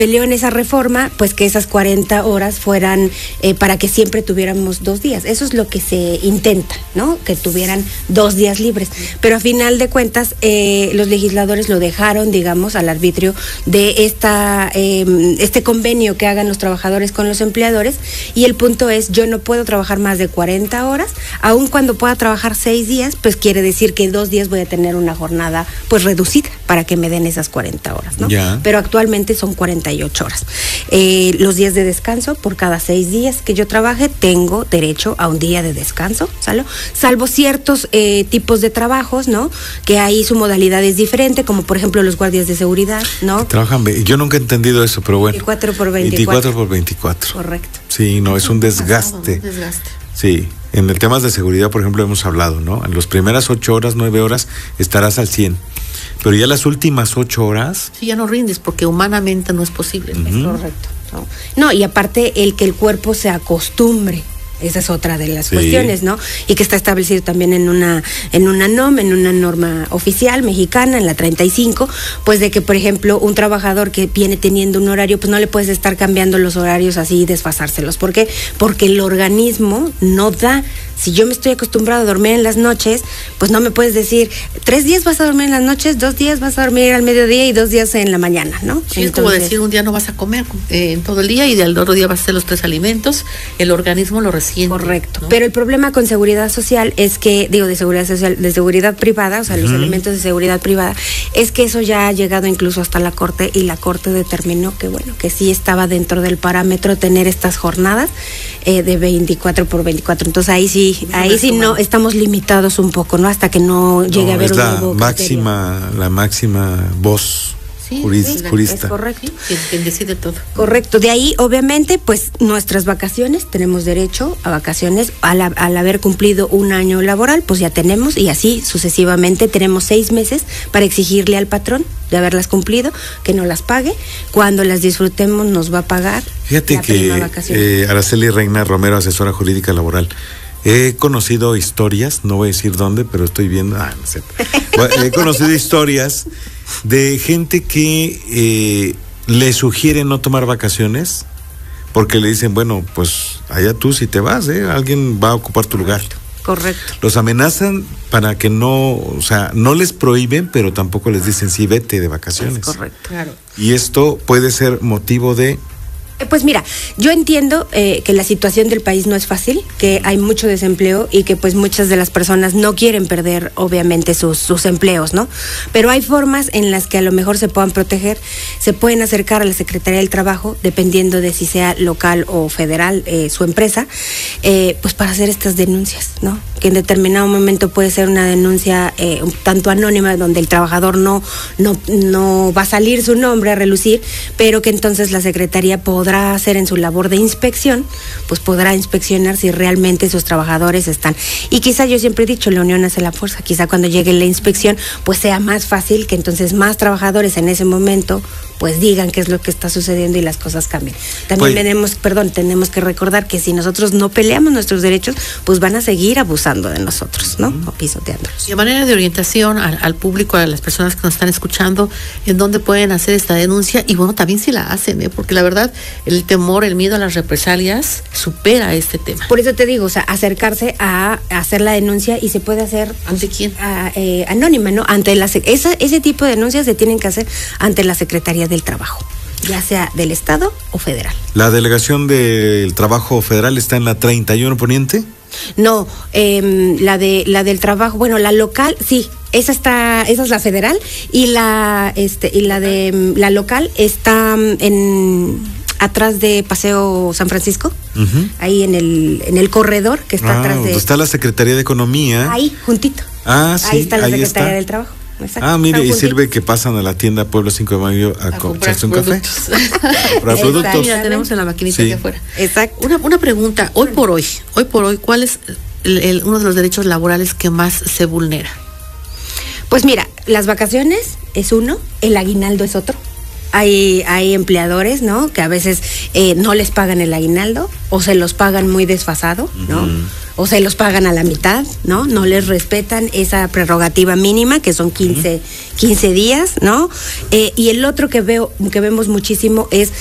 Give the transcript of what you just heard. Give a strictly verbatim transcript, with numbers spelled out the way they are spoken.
peleó en esa reforma, pues que esas cuarenta horas fueran eh, para que siempre tuviéramos dos días. Eso es lo que se intenta, ¿no? Que tuvieran dos días libres. Pero a final de cuentas, eh, los legisladores lo dejaron, digamos, al arbitrio de esta eh, este convenio que hagan los trabajadores con los empleadores. Y el punto es, yo no puedo trabajar más de cuarenta horas, aun cuando pueda trabajar seis días, pues quiere decir que dos días voy a tener una jornada pues reducida para que me den esas cuarenta horas, ¿no? Ya. Pero actualmente son cuarenta y ocho horas. Eh, los días de descanso, por cada seis días que yo trabaje, tengo derecho a un día de descanso, ¿sale? Salvo ciertos eh, tipos de trabajos, ¿no? Que ahí su modalidad es diferente, como por ejemplo los guardias de seguridad, ¿no? Trabajan, yo nunca he entendido eso, pero bueno. veinticuatro por veinticuatro. veinticuatro por veinticuatro. Correcto. Sí, no, es un desgaste. Un desgaste. Sí, en el temas de seguridad, por ejemplo, hemos hablado, ¿no? En las primeras ocho horas, nueve horas, estarás al cien. Pero ya las últimas ocho horas... Sí, ya no rindes, porque humanamente no es posible. Uh-huh. Es correcto. No. no, y aparte el que el cuerpo se acostumbre. Esa es otra de las sí. cuestiones, ¿no? Y que está establecido también en una en una norma, en una norma oficial mexicana, en la treinta y cinco, pues de que, por ejemplo, un trabajador que viene teniendo un horario, pues no le puedes estar cambiando los horarios así y desfasárselos. ¿Por qué? Porque el organismo no da. Si yo me estoy acostumbrado a dormir en las noches, pues no me puedes decir, tres días vas a dormir en las noches, dos días vas a dormir al mediodía y dos días en la mañana, ¿no? Sí, es como decir, un día no vas a comer eh, en todo el día y del otro día vas a hacer los tres alimentos, el organismo lo resiente. Correcto, ¿no? Pero el problema con seguridad social es que, digo, de seguridad social, de seguridad privada, o sea, uh-huh. los elementos de seguridad privada, es que eso ya ha llegado incluso hasta la Corte, y la Corte determinó que, bueno, que sí estaba dentro del parámetro tener estas jornadas eh, de veinticuatro por veinticuatro. Entonces ahí sí Ahí sí no estamos limitados un poco, ¿no? Hasta que no llegue no, a haber es un la nuevo máxima, criterio. la máxima voz sí, jurista. Sí, jurista. Es correcto. Sí, quien decide todo. Correcto. De ahí, obviamente, pues nuestras vacaciones, tenemos derecho a vacaciones al, al haber cumplido un año laboral, pues ya tenemos, y así sucesivamente tenemos seis meses para exigirle al patrón de haberlas cumplido, que no las pague. Cuando las disfrutemos nos va a pagar. Fíjate la que eh, Araceli Reina Romero, asesora jurídica laboral, he conocido historias, no voy a decir dónde, pero estoy viendo, ah, no sé. He conocido historias de gente que eh, le sugiere no tomar vacaciones porque le dicen, bueno, pues allá tú si te vas, ¿eh? Alguien va a ocupar tu lugar. Correcto. Los amenazan para que no, o sea, no les prohíben, pero tampoco les dicen, sí, vete de vacaciones. Es correcto. Claro. Y esto puede ser motivo de... Pues mira, yo entiendo eh, que la situación del país no es fácil, que hay mucho desempleo y que pues muchas de las personas no quieren perder obviamente sus, sus empleos, ¿no? Pero hay formas en las que a lo mejor se puedan proteger, se pueden acercar a la Secretaría del Trabajo, dependiendo de si sea local o federal eh, su empresa, eh, pues para hacer estas denuncias, ¿no? Que en determinado momento puede ser una denuncia eh, un tanto anónima, donde el trabajador no, no, no va a salir su nombre a relucir, pero que entonces la Secretaría podrá hacer en su labor de inspección, pues podrá inspeccionar si realmente sus trabajadores están. Y quizá, yo siempre he dicho, la unión hace la fuerza, quizá cuando llegue la inspección, pues sea más fácil que entonces más trabajadores en ese momento pues digan qué es lo que está sucediendo y las cosas cambien. También pues, tenemos, perdón, tenemos que recordar que si nosotros no peleamos nuestros derechos, pues van a seguir abusando de nosotros, ¿no? Uh-huh. O pisoteándolos. Y a manera de orientación al, al público, a las personas que nos están escuchando, en dónde pueden hacer esta denuncia, y bueno, también si la hacen, ¿eh? Porque la verdad, el temor, el miedo a las represalias supera este tema. Por eso te digo, o sea, acercarse a, a hacer la denuncia, y se puede hacer... ¿Ante quién? A, eh, anónima, ¿no? Ante la, esa, ese tipo de denuncias se tienen que hacer ante la Secretaría del Trabajo, ya sea del Estado o federal. ¿La delegación del Trabajo federal está en la treinta y uno Poniente? No, eh, la de la del trabajo, bueno, la local, sí, esa está, esa es la federal, y la este y la de la local está en atrás de Paseo San Francisco, uh-huh. ahí en el en el corredor que está ah, atrás de. Está la Secretaría de Economía. Ahí, juntito. Ah, sí, ahí está la ahí Secretaría está. del Trabajo. Exacto. Ah, mire, y sirve que pasan a la tienda Pueblo cinco de Mayo a, a echarse un café. A comprar productos. Ya tenemos en la maquinita sí. aquí afuera. Exacto. Una, una pregunta, hoy por hoy, hoy por hoy, ¿cuál es el, el, uno de los derechos laborales que más se vulnera? Pues mira, las vacaciones es uno, el aguinaldo es otro. hay, hay empleadores, ¿no? Que a veces eh, no les pagan el aguinaldo o se los pagan muy desfasado, ¿no? Uh-huh. O se los pagan a la mitad, ¿no? No les respetan esa prerrogativa mínima, que son quince, uh-huh. quince días, ¿no? Eh, y el otro que veo, que vemos muchísimo es